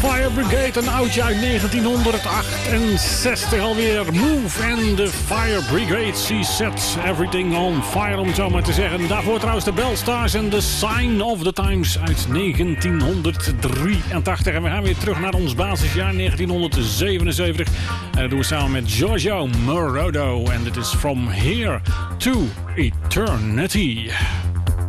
Fire Brigade, een oudje uit 1968 alweer. Move and the Fire Brigade, she sets everything on fire, om het zo maar te zeggen. Daarvoor trouwens de Bellstars en The Sign of the Times uit 1983. En we gaan weer terug naar ons basisjaar 1977. En dat doen we samen met Giorgio Moroder. En dit is From Here to Eternity.